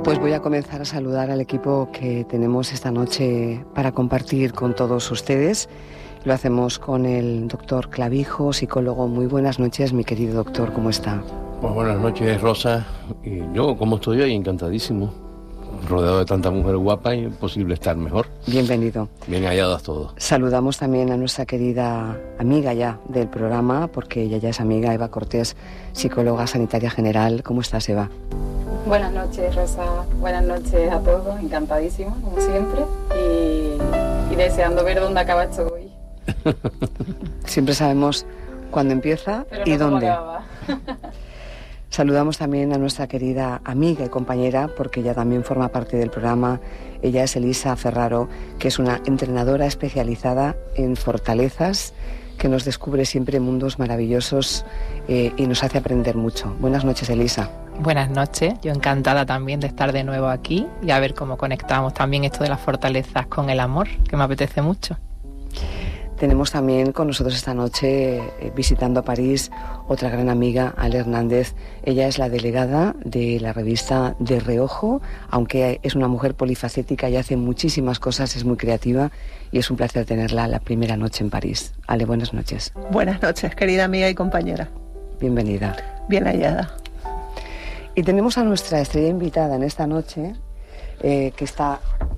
Pues voy a comenzar a saludar al equipo que tenemos esta noche para compartir con todos ustedes. Lo hacemos con el doctor Clavijo, psicólogo. Muy buenas noches, mi querido doctor, ¿cómo está? Pues buenas noches, Rosa. Y yo, como estoy hoy, encantadísimo. Rodeado de tanta mujer guapa, imposible estar mejor. Bienvenido. Bien halladas todos. Saludamos también a nuestra querida amiga ya del programa, porque ella ya es amiga, Eva Cortés, psicóloga sanitaria general. ¿Cómo estás, Eva? Buenas noches, Rosa. Buenas noches a todos. Encantadísima, como siempre. Y deseando ver dónde acaba esto hoy. Siempre sabemos cuándo empieza pero y no dónde. Cómo acaba. Saludamos también a nuestra querida amiga y compañera, porque ella también forma parte del programa. Ella es Elisa Ferraro, que es una entrenadora especializada en fortalezas, que nos descubre siempre mundos maravillosos y nos hace aprender mucho. Buenas noches, Elisa. Buenas noches, yo encantada también de estar de nuevo aquí y a ver cómo conectamos también esto de las fortalezas con el amor, que me apetece mucho. Tenemos también con nosotros esta noche, visitando a París, otra gran amiga, Ale Hernández. Ella es la delegada de la revista De Reojo, aunque es una mujer polifacética y hace muchísimas cosas, es muy creativa y es un placer tenerla la primera noche en París. Ale, buenas noches. Buenas noches, querida amiga y compañera. Bienvenida. Bien hallada. Y tenemos a nuestra estrella invitada en esta noche, que está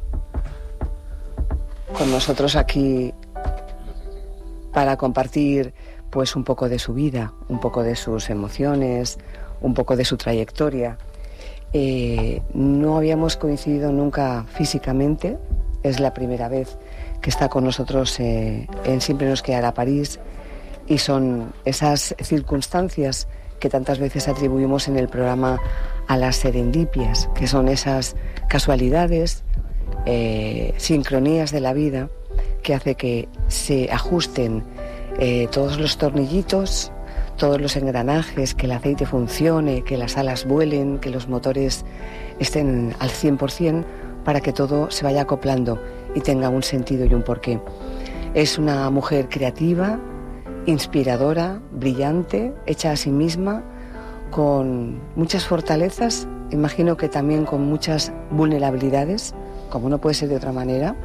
con nosotros aquí para compartir pues un poco de su vida, un poco de sus emociones, un poco de su trayectoria. No habíamos coincidido nunca físicamente, es la primera vez que está con nosotros en Siempre nos quedará París, y son esas circunstancias que tantas veces atribuimos en el programa a las serendipias, que son esas casualidades, sincronías de la vida, que hace que se ajusten todos los tornillitos, todos los engranajes, que el aceite funcione, que las alas vuelen, que los motores estén al 100%, para que todo se vaya acoplando y tenga un sentido y un porqué. Es una mujer creativa, inspiradora, brillante, hecha a sí misma, con muchas fortalezas, imagino que también con muchas vulnerabilidades, como no puede ser de otra manera.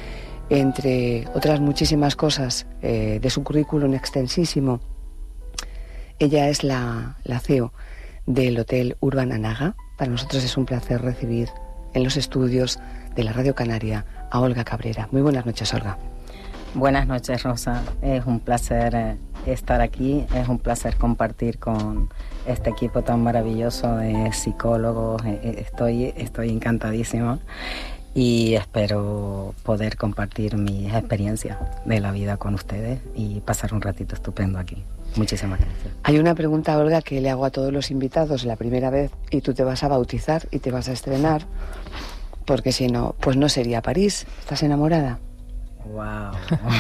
Entre otras muchísimas cosas de su currículum extensísimo, ella es la CEO del Hotel Urban Anaga. Para nosotros es un placer recibir en los estudios de la Radio Canaria a Olga Cabrera. Muy buenas noches, Olga. Buenas noches, Rosa. Es un placer estar aquí, es un placer compartir con este equipo tan maravilloso de psicólogos. Estoy encantadísima. Y espero poder compartir mis experiencias de la vida con ustedes y pasar un ratito estupendo aquí. Muchísimas gracias. Hay una pregunta, Olga, que le hago a todos los invitados la primera vez, y tú te vas a bautizar y te vas a estrenar, porque si no, pues no sería París. ¿Estás enamorada? ¡Wow!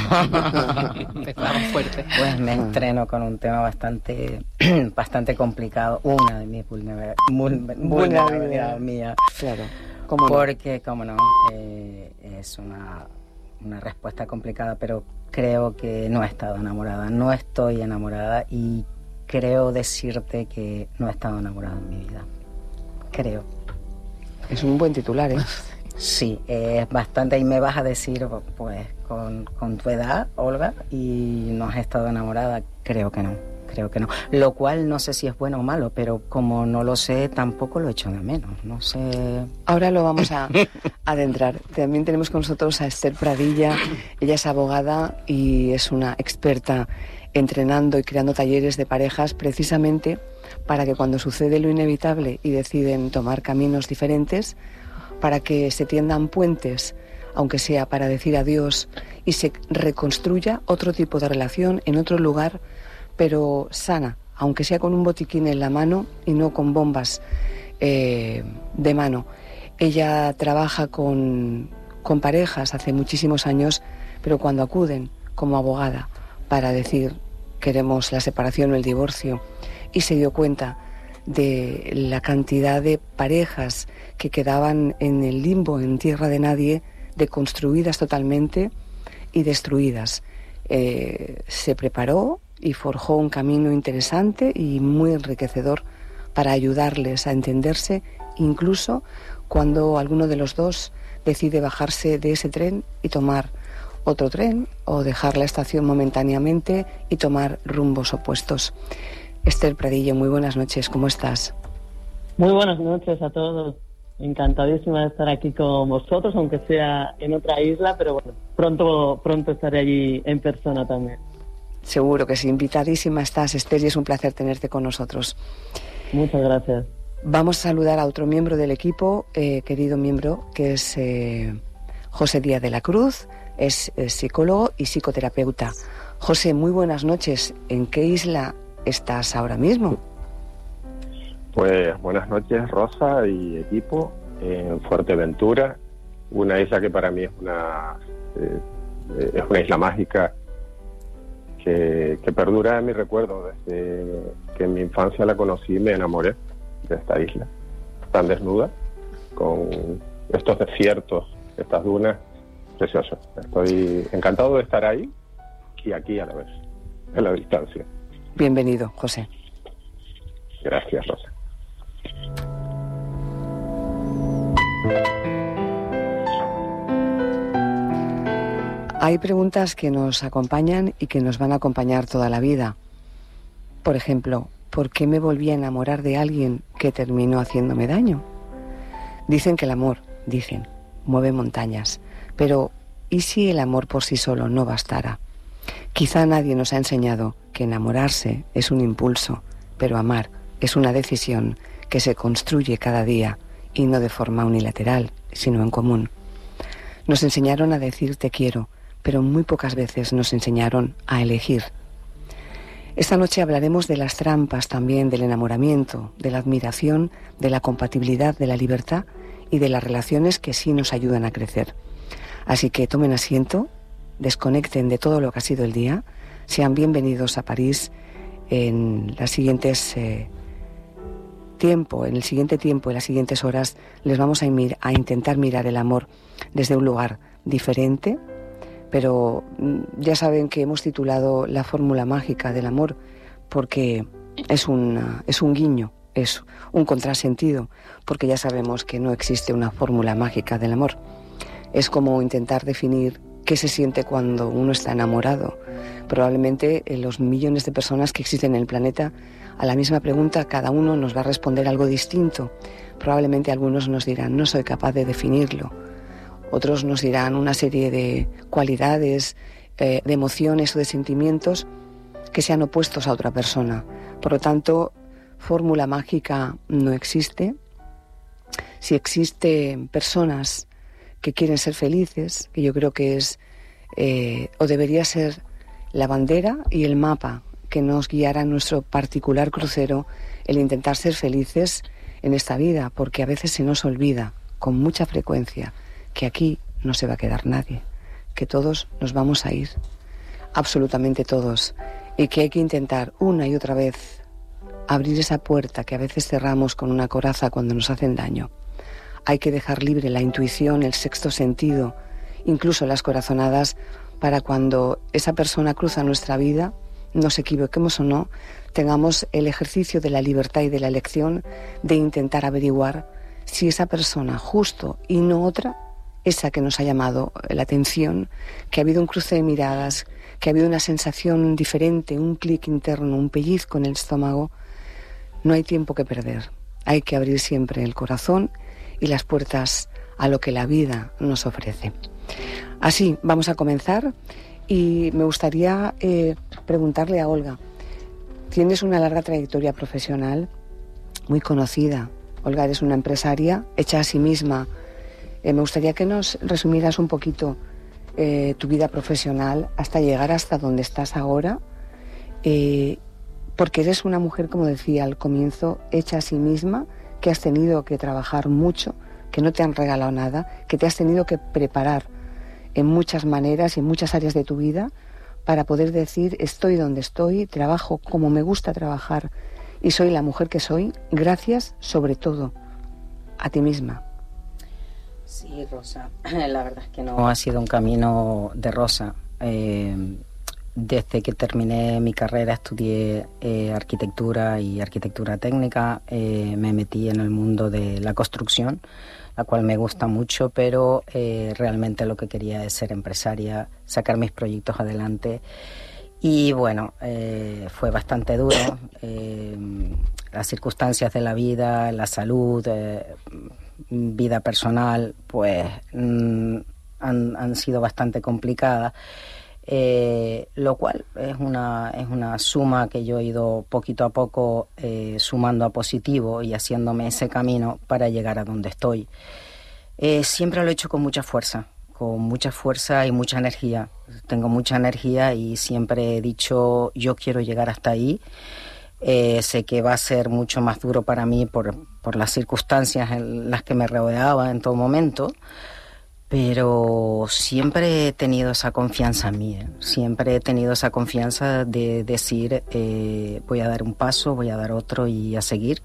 Empezamos fuerte. Pues me estreno con un tema bastante complicado, una de mis vulnerabilidades mías. Claro. ¿Cómo no? Porque, como no, es una respuesta complicada, pero creo que no he estado enamorada, no estoy enamorada, y creo decirte que no he estado enamorada en mi vida. Creo. Es un buen titular, ¿eh? Sí, es bastante, y me vas a decir, pues, con tu edad, Olga, y no has estado enamorada. Creo que no. Lo cual no sé si es bueno o malo, pero como no lo sé, tampoco lo echo de menos. No sé. Ahora lo vamos a adentrar. También tenemos con nosotros a Esther Pradilla. Ella es abogada y es una experta entrenando y creando talleres de parejas, precisamente para que cuando sucede lo inevitable y deciden tomar caminos diferentes, para que se tiendan puentes, aunque sea para decir adiós, y se reconstruya otro tipo de relación en otro lugar, pero sana, aunque sea con un botiquín en la mano y no con bombas de mano. Ella trabaja con parejas hace muchísimos años, pero cuando acuden como abogada para decir queremos la separación o el divorcio, y se dio cuenta de la cantidad de parejas que quedaban en el limbo, en tierra de nadie, deconstruidas totalmente y destruidas. Se preparó y forjó un camino interesante y muy enriquecedor para ayudarles a entenderse, incluso cuando alguno de los dos decide bajarse de ese tren y tomar otro tren, o dejar la estación momentáneamente y tomar rumbos opuestos. Esther Pradillo, muy buenas noches, ¿cómo estás? Muy buenas noches a todos. Encantadísima de estar aquí con vosotros, aunque sea en otra isla, pero bueno, pronto estaré allí en persona también. Seguro que sí, invitadísima estás, Esther, y es un placer tenerte con nosotros. Muchas gracias. Vamos a saludar a otro miembro del equipo, querido miembro, que es José Díaz de la Cruz, es psicólogo y psicoterapeuta. José, muy buenas noches. ¿En qué isla estás ahora mismo? Pues buenas noches, Rosa y equipo, en Fuerteventura, una isla que para mí es una isla mágica que perdura en mi recuerdo. Desde que en mi infancia la conocí, me enamoré de esta isla tan desnuda, con estos desiertos, estas dunas, precioso. Estoy encantado de estar ahí y aquí a la vez, en la distancia. Bienvenido, José. Gracias, Rosa. Hay preguntas que nos acompañan y que nos van a acompañar toda la vida. Por ejemplo, ¿por qué me volví a enamorar de alguien que terminó haciéndome daño? Dicen que el amor, mueve montañas. Pero, ¿y si el amor por sí solo no bastara? Quizá nadie nos ha enseñado que enamorarse es un impulso, pero amar es una decisión que se construye cada día y no de forma unilateral, sino en común. Nos enseñaron a decir te quiero, pero muy pocas veces nos enseñaron a elegir. Esta noche hablaremos de las trampas también del enamoramiento, de la admiración, de la compatibilidad, de la libertad y de las relaciones que sí nos ayudan a crecer. Así que tomen asiento, desconecten de todo lo que ha sido el día, sean bienvenidos a París en las siguientes en el siguiente tiempo, en las siguientes horas, les vamos a intentar mirar el amor desde un lugar diferente, pero ya saben que hemos titulado La fórmula mágica del amor porque es un guiño, es un contrasentido, porque ya sabemos que no existe una fórmula mágica del amor. Es como intentar definir qué se siente cuando uno está enamorado. Probablemente los millones de personas que existen en el planeta, a la misma pregunta, cada uno nos va a responder algo distinto. Probablemente algunos nos dirán, no soy capaz de definirlo. Otros nos dirán una serie de cualidades, de emociones o de sentimientos que sean opuestos a otra persona. Por lo tanto, fórmula mágica no existe. Si existen personas que quieren ser felices, que yo creo que es o debería ser la bandera y el mapa que nos guiara en nuestro particular crucero, el intentar ser felices en esta vida, porque a veces se nos olvida con mucha frecuencia que aquí no se va a quedar nadie, que todos nos vamos a ir, absolutamente todos, y que hay que intentar una y otra vez abrir esa puerta que a veces cerramos con una coraza cuando nos hacen daño. Hay que dejar libre la intuición, el sexto sentido, incluso las corazonadas, para cuando esa persona cruza nuestra vida, nos equivoquemos o no, tengamos el ejercicio de la libertad y de la elección de intentar averiguar si esa persona, justo y no otra, esa que nos ha llamado la atención, que ha habido un cruce de miradas, que ha habido una sensación diferente, un clic interno, un pellizco en el estómago, no hay tiempo que perder. Hay que abrir siempre el corazón y las puertas a lo que la vida nos ofrece. Así, vamos a comenzar y me gustaría preguntarle a Olga. Tienes una larga trayectoria profesional, muy conocida. Olga, eres una empresaria hecha a sí misma. Me gustaría que nos resumieras un poquito tu vida profesional hasta llegar hasta donde estás ahora, porque eres una mujer, como decía al comienzo, hecha a sí misma, que has tenido que trabajar mucho, que no te han regalado nada, que te has tenido que preparar en muchas maneras y en muchas áreas de tu vida para poder decir estoy donde estoy, trabajo como me gusta trabajar y soy la mujer que soy, gracias sobre todo a ti misma. Sí, Rosa, la verdad es que no ha sido un camino de rosa. desde que terminé mi carrera estudié arquitectura y arquitectura técnica. Me metí en el mundo de la construcción, la cual me gusta mucho, pero realmente lo que quería es ser empresaria, sacar mis proyectos adelante. Y bueno, fue bastante duro. Las circunstancias de la vida, la salud, vida personal, pues han sido bastante complicadas. Lo cual es una suma que yo he ido poquito a poco sumando a positivo y haciéndome ese camino para llegar a donde estoy. Siempre lo he hecho con mucha fuerza y mucha energía. Tengo mucha energía y siempre he dicho, yo quiero llegar hasta ahí. Sé que va a ser mucho más duro para mí por las circunstancias en las que me rodeaba en todo momento, pero siempre he tenido esa confianza en mí, siempre he tenido esa confianza de decir, voy a dar un paso, voy a dar otro y a seguir.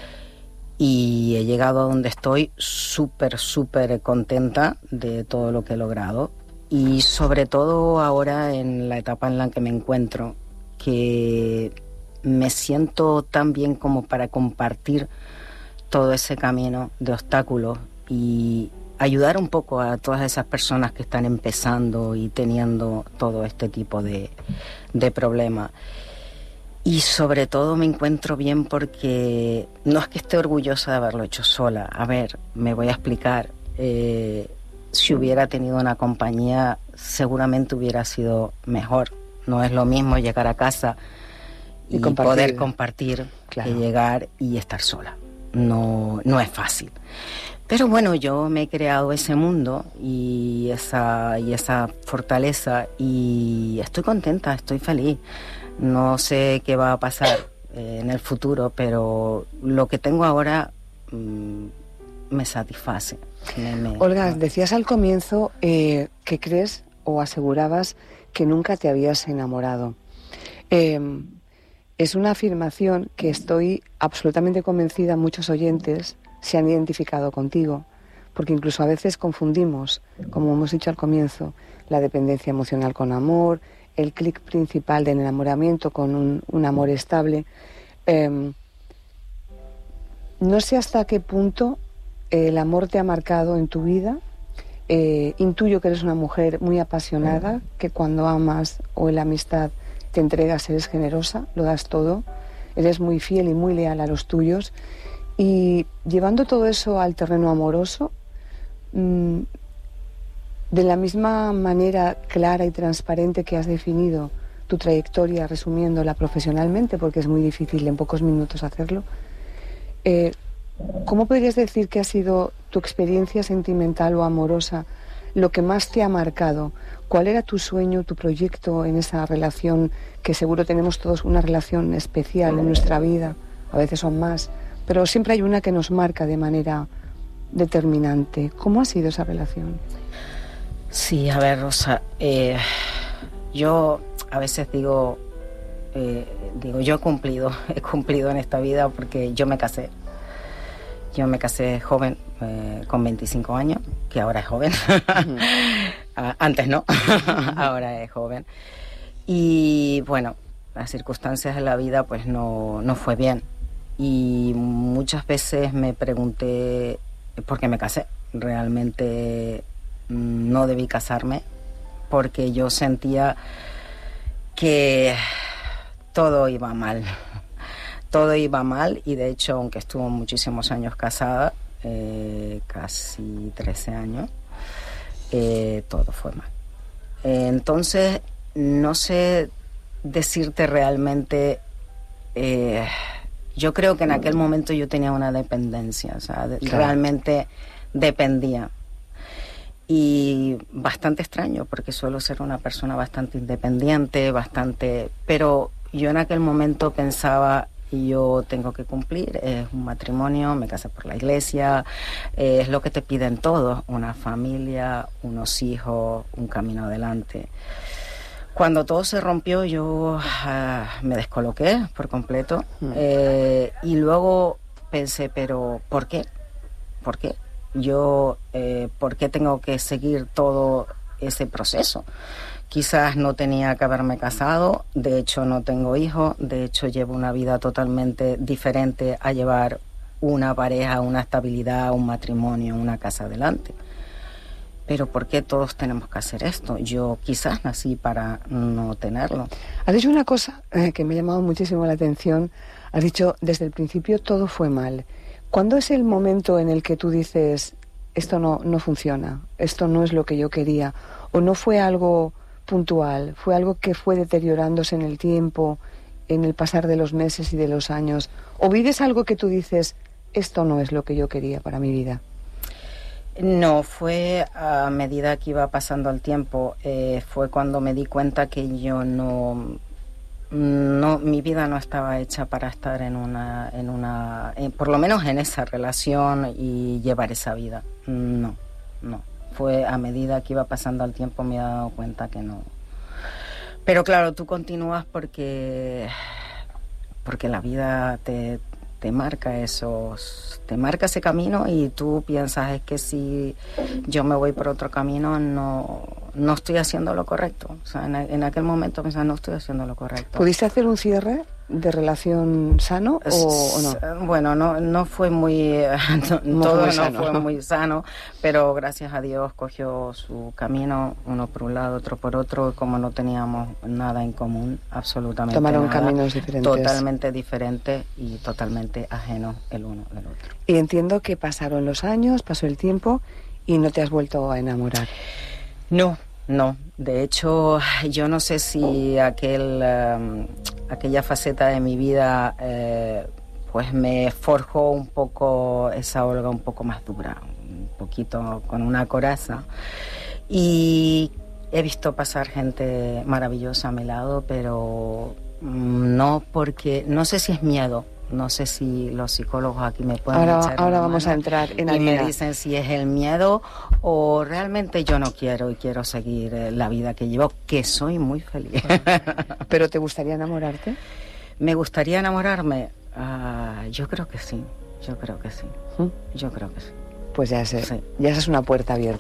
Y he llegado a donde estoy súper contenta de todo lo que he logrado, y sobre todo ahora en la etapa en la que me encuentro, que me siento tan bien como para compartir todo ese camino de obstáculos y ayudar un poco a todas esas personas que están empezando y teniendo todo este tipo de problemas. Y sobre todo me encuentro bien porque no es que esté orgullosa de haberlo hecho sola. A ver, me voy a explicar. Si hubiera tenido una compañía, seguramente hubiera sido mejor. No es lo mismo llegar a casa y poder compartir, claro, que llegar y estar sola. No es fácil. Pero bueno, yo me he creado ese mundo y esa fortaleza, y estoy contenta, estoy feliz. No sé qué va a pasar en el futuro, pero lo que tengo ahora me satisface. Olga, decías al comienzo que crees o asegurabas que nunca te habías enamorado. Es una afirmación que estoy absolutamente convencida, muchos oyentes se han identificado contigo, porque incluso a veces confundimos, como hemos dicho al comienzo, la dependencia emocional con amor, el clic principal del enamoramiento con un amor estable. No sé hasta qué punto el amor te ha marcado en tu vida. Intuyo que eres una mujer muy apasionada, que cuando amas o en la amistad te entregas, eres generosa, lo das todo, eres muy fiel y muy leal a los tuyos. Y llevando todo eso al terreno amoroso, de la misma manera clara y transparente que has definido tu trayectoria, resumiéndola profesionalmente, porque es muy difícil en pocos minutos hacerlo, ¿cómo podrías decir que ha sido tu experiencia sentimental o amorosa lo que más te ha marcado? ¿Cuál era tu sueño, tu proyecto en esa relación, que seguro tenemos todos una relación especial en nuestra vida, a veces son más, pero siempre hay una que nos marca de manera determinante? ¿Cómo ha sido esa relación? Sí, a ver, Rosa, yo a veces digo, yo he cumplido en esta vida, porque yo me casé joven, con 25 años, que ahora es joven. Antes no, ahora es joven. Y bueno, las circunstancias de la vida pues no fue bien. Y muchas veces me pregunté por qué me casé. Realmente no debí casarme, porque yo sentía que todo iba mal. Todo iba mal, y de hecho, aunque estuvo muchísimos años casada, casi 13 años, todo fue mal. Entonces, no sé decirte realmente. Yo creo que en aquel momento yo tenía una dependencia, o sea, claro, realmente dependía. Y bastante extraño, porque suelo ser una persona bastante independiente, pero yo en aquel momento pensaba, yo tengo que cumplir, es un matrimonio, me casé por la iglesia, es lo que te piden todos, una familia, unos hijos, un camino adelante. Cuando todo se rompió, yo me descoloqué por completo, y luego pensé, pero ¿por qué? ¿Por qué? Yo, ¿por qué tengo que seguir todo ese proceso? Quizás no tenía que haberme casado, de hecho no tengo hijos, de hecho llevo una vida totalmente diferente a llevar una pareja, una estabilidad, un matrimonio, una casa adelante. Pero ¿por qué todos tenemos que hacer esto? Yo quizás nací para no tenerlo. Has dicho una cosa que me ha llamado muchísimo la atención. Has dicho, desde el principio todo fue mal. ¿Cuándo es el momento en el que tú dices, esto no funciona, esto no es lo que yo quería? ¿O no fue algo puntual, fue algo que fue deteriorándose en el tiempo, en el pasar de los meses y de los años? ¿O vives algo que tú dices, esto no es lo que yo quería para mi vida? No, fue a medida que iba pasando el tiempo, fue cuando me di cuenta que yo no, mi vida no estaba hecha para estar por lo menos en esa relación y llevar esa vida. No. Fue a medida que iba pasando el tiempo me he dado cuenta que no. Pero claro, tú continúas porque la vida te marca te marca ese camino y tú piensas es que si yo me voy por otro camino no estoy haciendo lo correcto. O sea, en aquel momento pensaba, no estoy haciendo lo correcto. ¿Pudiste hacer un cierre de relación sano o no? Bueno, no fue muy... todo no fue muy sano, pero gracias a Dios cogió su camino, uno por un lado, otro por otro, como no teníamos nada en común, absolutamente Tomaron nada, caminos diferentes. Totalmente diferentes y totalmente ajenos el uno del otro. Y entiendo que pasaron los años, pasó el tiempo y no te has vuelto a enamorar. No. De hecho, yo no sé si aquella faceta de mi vida pues me forjó un poco esa Olga un poco más dura, un poquito con una coraza. Y he visto pasar gente maravillosa a mi lado, pero no porque... No sé si es miedo. No sé si los psicólogos aquí me pueden echar ahora vamos a entrar en y me dicen si es el miedo o realmente yo no quiero y quiero seguir la vida que llevo, que soy muy feliz. ¿Pero te gustaría enamorarte? ¿Me gustaría enamorarme? Yo creo que sí. Yo creo que sí. Pues ya esa es una puerta abierta.